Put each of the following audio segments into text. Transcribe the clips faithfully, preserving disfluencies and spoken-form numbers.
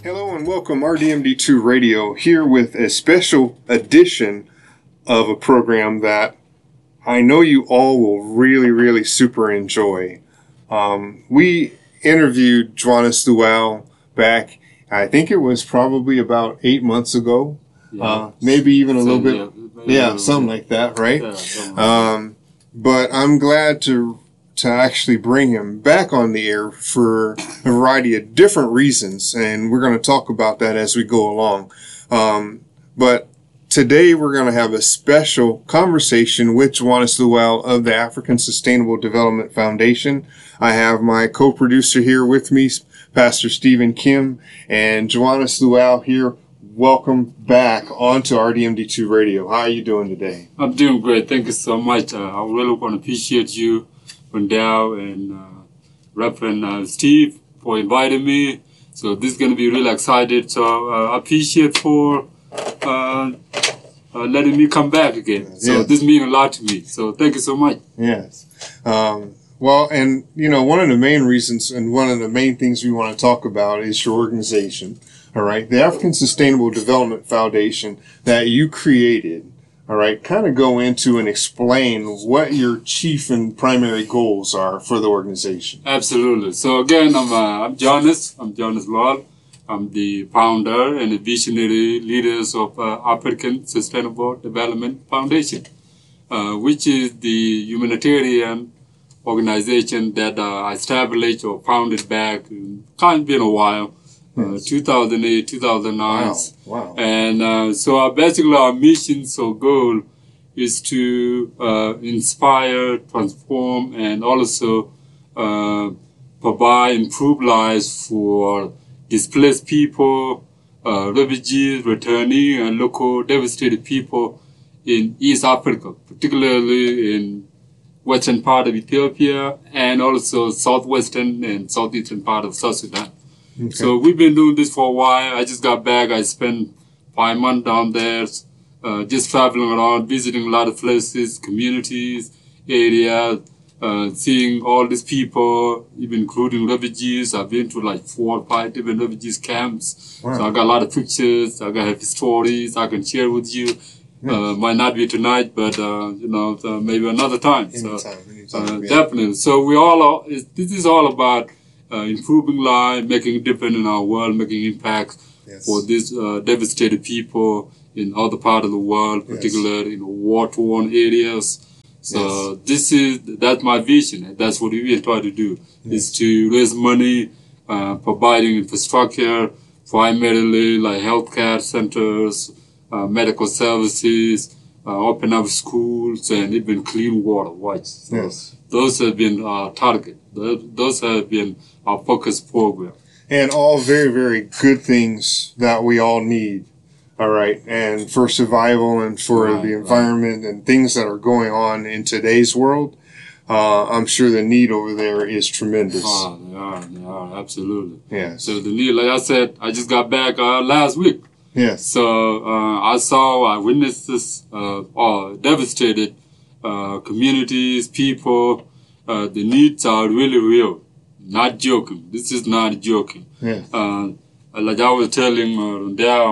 Hello and welcome, R D M D two Radio, here with a special edition of a program that I know you all will really, really super enjoy. Um, we interviewed Joannes Luau back, I think it was probably about eight months ago, yeah. uh, maybe even a little bit, yeah, yeah something like that, right? Yeah, um, but I'm glad to to actually bring him back on the air for a variety of different reasons, and we're going to talk about that as we go along. Um, but today we're going to have a special conversation with Joannes Luau of the African Sustainable Development Foundation. I have my co-producer here with me, Pastor Stephen Kim, and Joannes Luau here. Welcome back onto R D M D two Radio. How are you doing today? I'm doing great. Thank you so much. Uh, I really want to appreciate you, Wendell and uh, Reverend uh, Steve, for inviting me. So this is going to be really excited. So uh, I appreciate for uh, uh, letting me come back again. So yes. This means a lot to me. So thank you so much. Yes. Um, well, and you know, one of the main reasons and one of the main things we want to talk about is your organization. All right, the African Sustainable Development Foundation that you created. All right, kind of go into and explain what your chief and primary goals are for the organization. Absolutely. So again, I'm uh, I'm Joannes. I'm Joannes Luau. I'm the founder and the visionary leaders of uh, African Sustainable Development Foundation, uh, which is the humanitarian organization that uh, I established or founded back. Can't be in a while. Uh, two thousand eight, two thousand nine. Wow. Wow. And uh, so our, basically our mission, so goal is to uh, inspire, transform, and also uh, provide improved lives for displaced people, uh, refugees, returning, and local devastated people in East Africa, particularly in western part of Ethiopia and also southwestern and southeastern part of South Sudan. Okay. So we've been doing this for a while. I just got back. I spent five months down there, uh, just traveling around, visiting a lot of places, communities, areas, uh, seeing all these people, even including refugees. I've been to like four or five different refugees camps. Wow. So I got a lot of pictures. I got stories I can share with you. Yes. Uh, might not be tonight, but, uh, you know, so maybe another time. Anytime, so, anytime, uh, yeah. Definitely. So we all are, this is all about Uh, improving life, making a difference in our world, making impact yes. for these uh, devastated people in other parts of the world, yes. particularly in war-torn areas. So yes. this is, that's my vision. That's what we try to do, yes. is to raise money, uh, providing infrastructure, primarily like healthcare centers, uh, medical services, uh, open up schools, and even clean water. Right? So yes. those have been our target. Those have been our focus program. And all very, very good things that we all need, all right, and for survival and for right, the environment right. and things that are going on in today's world, uh, I'm sure the need over there is tremendous. Oh, they are, they are, absolutely. Yeah. So the need, like I said, I just got back uh, last week. Yes. So uh, I saw, I witnessed this uh, uh, devastated uh, communities, people. Uh, the needs are really real. Not joking. This is not joking. Yes. Uh, like I was telling uh, Rondell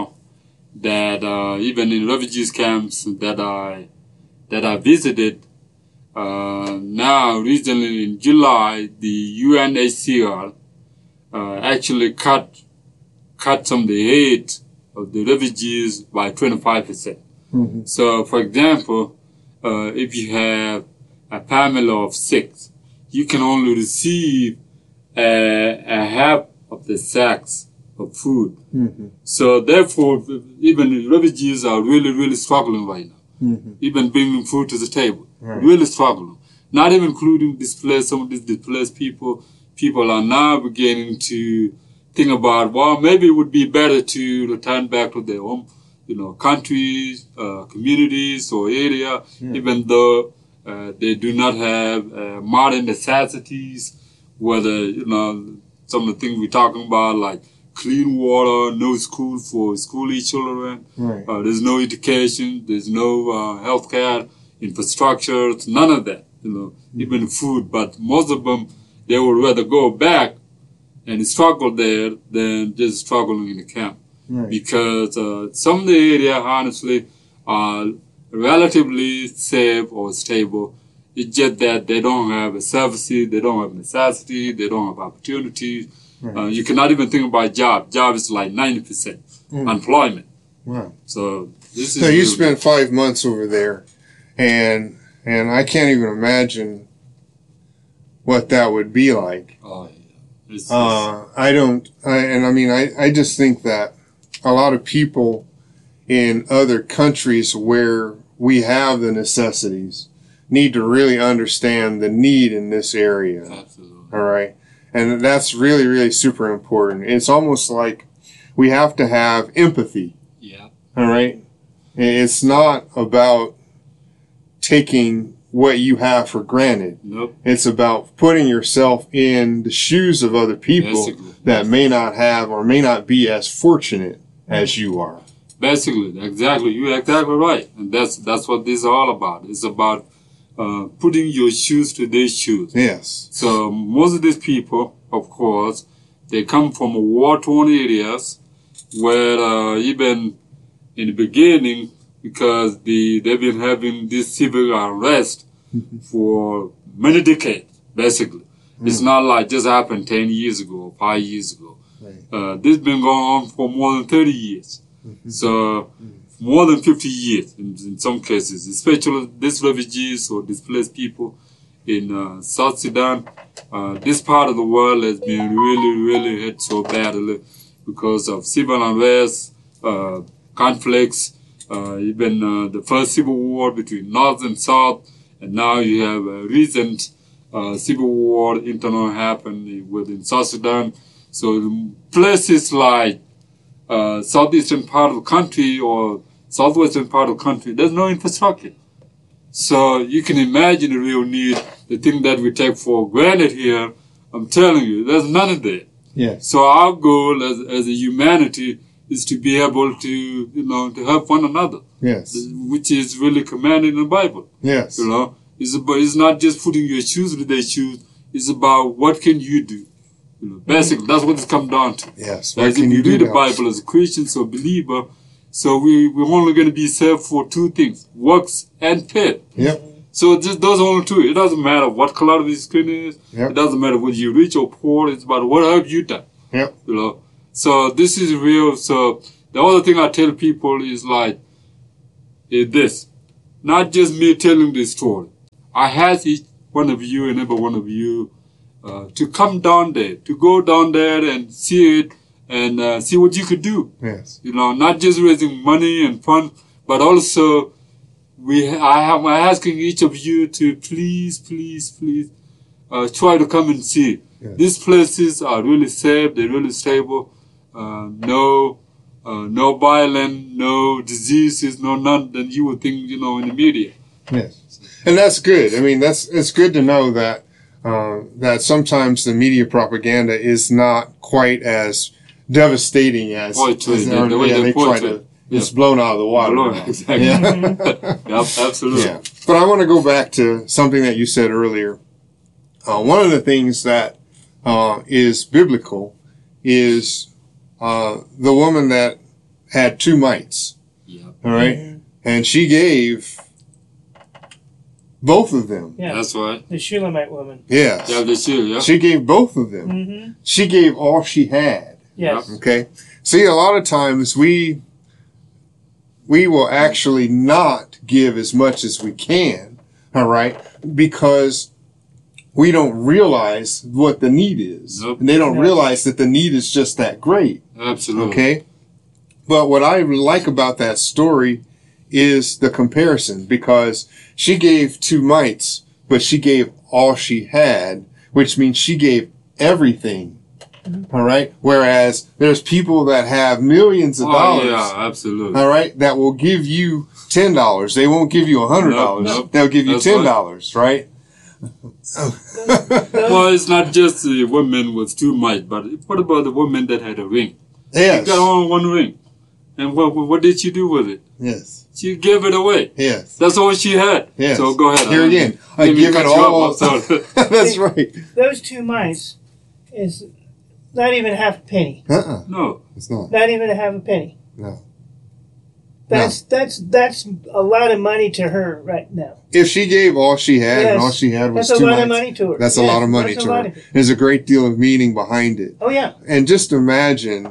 that uh, even in refugees camps that I that I visited, uh, now recently in July, the U N H C R uh, actually cut cut some of the aid of the refugees by twenty-five percent. Mm-hmm. So, for example, uh, if you have a family of six, you can only receive uh, a half of the sacks of food. Mm-hmm. So therefore, even refugees are really, really struggling right now. Mm-hmm. Even bringing food to the table, right. really struggling. Not even including displaced, some of these displaced people. People are now beginning to think about, well, maybe it would be better to return back to their home, you know, countries, uh, communities or area, yeah. even though Uh, they do not have uh, modern necessities, whether, you know, some of the things we're talking about, like clean water, no school for school-age children, right. uh, there's no education, there's no uh, health care, infrastructure, none of that, you know, mm-hmm. even food. But most of them, they would rather go back and struggle there than just struggling in the camp. Right. Because uh, some of the area, honestly, are relatively safe or stable. It's just that they don't have a services, they don't have necessity, they don't have opportunities. Right. Uh, you cannot even think about job. Job is like ninety percent Mm. employment. Wow. So this is. So you really- spent five months over there, and and I can't even imagine what that would be like. Oh yeah. It's, Uh, I don't, I, and I mean, I, I just think that a lot of people in other countries where we have the necessities need to really understand the need in this area. absolutely. All right. And that's really, really super important. It's almost like we have to have empathy. Yeah. All right. It's not about taking what you have for granted. Nope. It's about putting yourself in the shoes of other people Basically. that may not have or may not be as fortunate as you are. Basically, exactly. You're exactly right, and that's that's what this is all about. It's about uh, putting your shoes to their shoes. Yes. So most of these people, of course, they come from war-torn areas where uh, even in the beginning, because the they've been having this civil unrest for many decades, basically. Mm. It's not like just happened ten years ago or five years ago. Right. Uh, this has been going on for more than thirty years. Mm-hmm. So mm. more than fifty years in, in some cases, especially these refugees or displaced people in uh, South Sudan. Uh, this part of the world has been really, really hit so badly because of civil unrest, uh, conflicts, uh, even uh, the first civil war between North and South, and now you have a recent uh, civil war internal happened within South Sudan. So places like uh, southeastern part of the country or southwestern part of the country, there's no infrastructure. So you can imagine the real need, the thing that we take for granted here. I'm telling you, there's none of that. Yes. So our goal as, as a humanity is to be able to, you know, to help one another. Yes. Which is really commanded in the Bible. Yes. You know, it's about, it's not just putting your shoes with their shoes. It's about what can you do. You know, basically, that's what it's come down to. Yes. Like What can if you you do read to the help? Bible as a Christian or believer, so we, we're only going to be saved for two things, works and faith. Yep. So just those are only two. It doesn't matter what color the skin is. Yep. It doesn't matter whether you're rich or poor. It's about what have you done. Yep. You know. So this is real. So the other thing I tell people is like, is this. Not just me telling this story. I ask each one of you and every one of you uh, to come down there, to go down there and see it and uh, see what you could do. Yes. You know, not just raising money and fun, but also we. I am asking each of you to please, please, please uh, try to come and see. Yes. These places are really safe. They're really stable. Uh, no, uh, no violence, no diseases, no none that you would think, you know, in the media. Yes. And that's good. I mean, that's it's good to know that uh, that sometimes the media propaganda is not quite as devastating as, Portray, as the- the way yeah, they they try portray. to. It's blown out of the water. Blown, now. exactly. Yeah. Yep, absolutely. Yeah. But I want to go back to something that you said earlier. Uh, one of the things that uh, is biblical is uh, the woman that had two mites. Yep. All right? Mhm. And she gave both of them. Yeah, That's right. the Shulamite woman. Yes. Yeah, they should, yeah. She gave both of them. Mm-hmm. She gave all she had. Yes. Okay? See, a lot of times we we will actually not give as much as we can, all right? Because we don't realize what the need is. Nope. And they don't Yeah. realize that the need is just that great. Absolutely. Okay? But what I like about that story is the comparison, because she gave two mites, but she gave all she had, which means she gave everything. All right? Whereas there's people that have millions of Oh, dollars. yeah, absolutely. All right, that will give you ten dollars. They won't give you a hundred dollars. Nope, nope. They'll give you That's ten dollars, right? Well, it's not just the women with two mites, but what about the woman that had a ring? Yes. She got only one ring. And what, what did she do with it? Yes. She gave it away. Yes. That's all she had. Yes. So go ahead. Here I- again, I didn't mean give to it cut you all. off, I'm sorry. That's right. Those two mice is Not even half a penny. Uh-uh. No. It's not. Not even a half a penny. No. That's No. that's that's a lot of money to her right now. If she gave all she had Yes. and all she had was That's a two lot of months, money to her. that's a Yes, lot of money that's to a lot her. of it. There's a great deal of meaning behind it. Oh yeah. And just imagine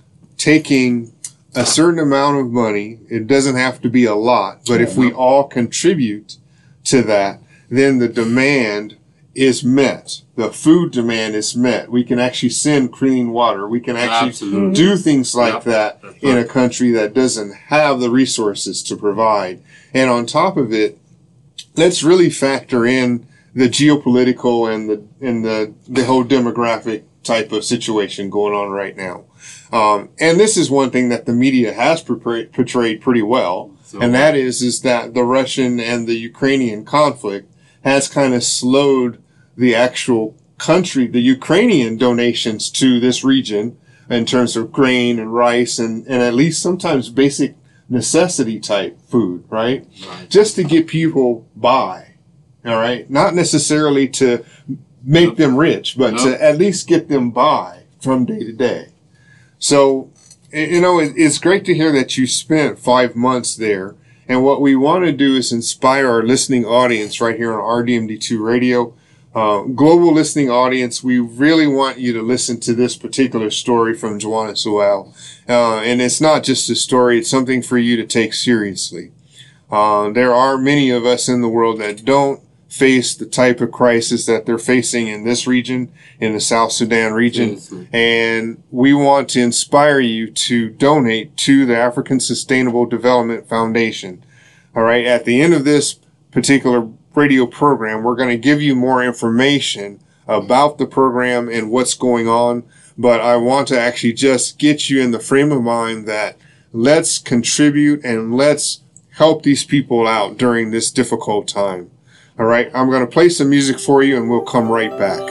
taking a certain amount of money. It doesn't have to be a lot, but if we all contribute to that, then the demand is met. The food demand is met. We can actually send clean water. We can actually Absolutely. do things like Yep. that That's in a right. country that doesn't have the resources to provide. And on top of it, let's really factor in the geopolitical and the and the the whole demographic type of situation going on right now. Um, and this is one thing that the media has portrayed, portrayed pretty well, So, and that is is that the Russian and the Ukrainian conflict has kind of slowed the actual country, the Ukrainian donations to this region in terms of grain and rice and, and at least sometimes basic necessity type food, right? Right. Just to get people by, all right? Not necessarily to make them rich, but No. to at least get them by from day to day. So, you know, it, it's great to hear that you spent five months there. And what we want to do is inspire our listening audience right here on R D M D two Radio. Uh, global listening audience, we really want you to listen to this particular story from Juana Sewell. Uh, and it's not just a story, it's something for you to take seriously. Uh, there are many of us in the world that don't face the type of crisis that they're facing in this region, in the South Sudan region. Yes, sir. And we want to inspire you to donate to the African Sustainable Development Foundation. All right. At the end of this particular radio program, we're going to give you more information about the program and what's going on. But I want to actually just get you in the frame of mind that let's contribute and let's help these people out during this difficult time. All right. I'm going to play some music for you and we'll come right back.